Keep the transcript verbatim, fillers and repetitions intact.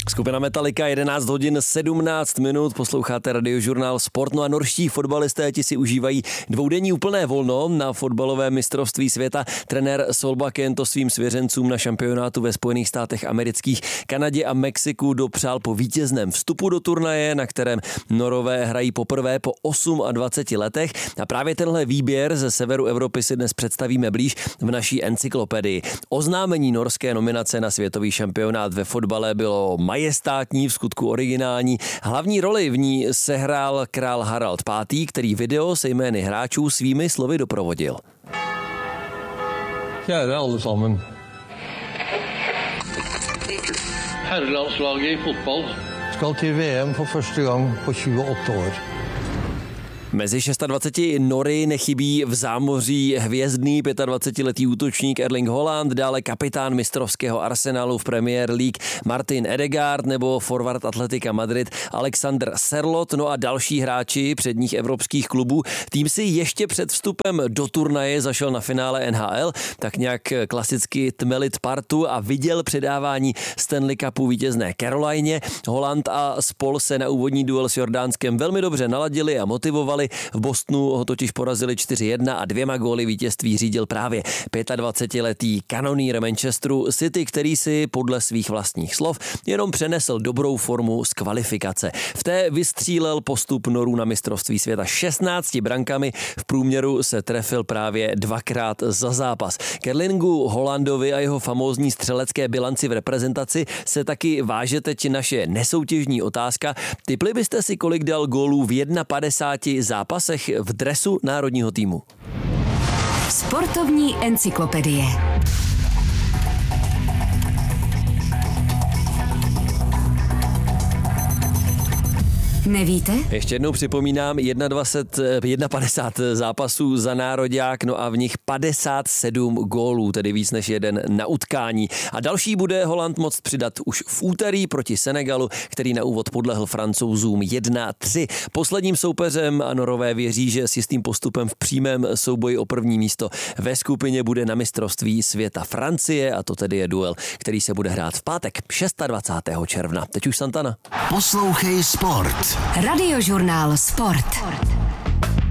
Skupina Metallica, jedenáct hodin sedmnáct minut, posloucháte Radiožurnál Sport. No a norští fotbalisté ti si užívají dvoudenní úplné volno na fotbalové mistrovství světa. Trenér Solbakken to svým svěřencům na šampionátu ve Spojených státech amerických, Kanadě a Mexiku dopřál po vítězném vstupu do turnaje, na kterém Norové hrají poprvé po dvaceti osmi letech. A právě tenhle výběr ze severu Evropy si dnes představíme blíž v naší encyklopedii. Oznámení norské nominace na světový šampionát ve fotbale bylo majestátní, v skutku originální. Hlavní roli v ní sehrál král Harald pátý, který video se jmény hráčů svými slovy doprovodil. Kjære alle sammen. Herrelandslaget i fotball skal til V M for første gang på tjueåtte år. Mezi dvaceti šesti Nory nechybí v zámoří hvězdný dvacetiletý útočník Erling Haaland, dále kapitán mistrovského Arsenalu v Premier League Martin Ødegaard nebo forward Atletika Madrid Alexander Sørloth, no a další hráči předních evropských klubů. Tým si ještě před vstupem do turnaje zašel na finále N H L, tak nějak klasicky tmelit partu a viděl předávání Stanley Cupu vítězné Carolině. Haaland a spol se na úvodní duel s Jordánskem velmi dobře naladili a motivovali. V Bostonu ho totiž porazili čtyři jedna a dvěma góly vítězství řídil právě dvacetiletý kanonýr Manchesteru City, který si podle svých vlastních slov jenom přenesl dobrou formu z kvalifikace. V té vystřílel postup Norů na mistrovství světa šestnácti brankami, v průměru se trefil právě dvakrát za zápas. K Erlingu Haalandovi a jeho famózní střelecké bilanci v reprezentaci se taky váže teď naše nesoutěžní otázka. Tipli byste si, kolik dal gólů v padesáti zápasech v dresu národního týmu? Sportovní encyklopedie. Nevíte? Ještě jednou připomínám, dvacet jedna, padesát zápasů za nároďák, no a v nich padesát sedm gólů, tedy víc než jeden na utkání. A další bude Haaland moct přidat už v úterý proti Senegalu, který na úvod podlehl Francouzům jedna tři. Posledním soupeřem a Norové věří, že s jistým postupem v přímém souboji o první místo ve skupině bude na mistrovství světa Francie, a to tedy je duel, který se bude hrát v pátek dvacátého šestého června. Teď už Santana. Poslouchej Sport. Radiožurnál Sport.